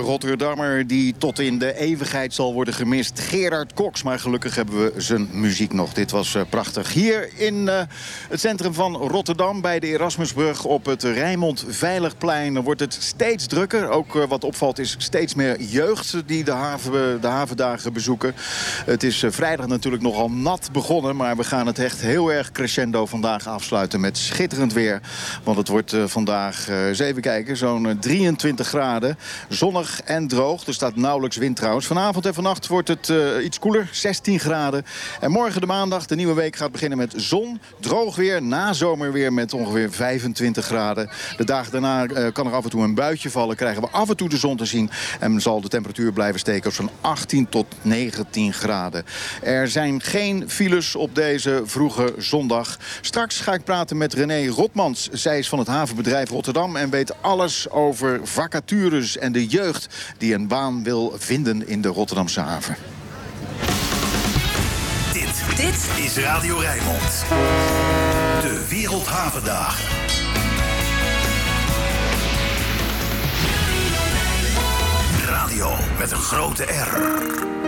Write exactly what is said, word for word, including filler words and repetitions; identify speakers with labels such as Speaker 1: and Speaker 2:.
Speaker 1: Rotterdammer die tot in de eeuwigheid zal worden gemist. Gerard Cox, maar gelukkig hebben we zijn muziek nog. Dit was uh, prachtig. Hier in uh, het centrum van Rotterdam, bij de Erasmusbrug op het Rijnmond Veiligplein, wordt het steeds drukker. Ook uh, wat opvalt is steeds meer jeugd die de, haven, de havendagen bezoeken. Het is uh, vrijdag natuurlijk nogal nat begonnen, maar we gaan het echt heel erg crescendo vandaag afsluiten met schitterend weer. Want het wordt uh, vandaag, uh, eens even kijken, zo'n uh, drieëntwintig graden. Zonnig en droog. Er staat nauwelijks wind trouwens. Vanavond en vannacht wordt het uh, iets koeler, zestien graden. En morgen de maandag, de nieuwe week, gaat beginnen met zon. Droog weer, nazomerweer met ongeveer vijfentwintig graden. De dagen daarna uh, kan er af en toe een buitje vallen. Krijgen we af en toe de zon te zien. En zal de temperatuur blijven steken op zo'n achttien tot negentien graden. Er zijn geen files op deze vroege zondag. Straks ga ik praten met René Rotmans. Zij is van het havenbedrijf Rotterdam en weet alles over vacatures en de jeugd die een baan wil vinden in de Rotterdamse haven.
Speaker 2: Dit, dit is Radio Rijnmond. De Wereldhavendagen. Radio met een grote R.